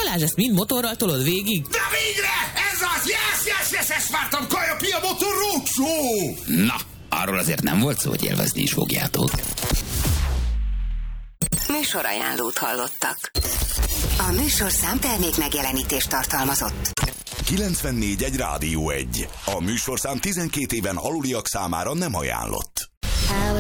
Balázs, ezt mind motorral tolod végig? De végre! Ez az! Yes, ezt vártam! Kaja Pia Motor Roadshow! Na, arról azért nem volt szó, hogy élvezni is fogjátok. Műsorajánlót hallottak. A műsorszám termék megjelenítést tartalmazott. 94.1 Rádió 1. A műsorszám 12 éven aluliak számára nem ajánlott.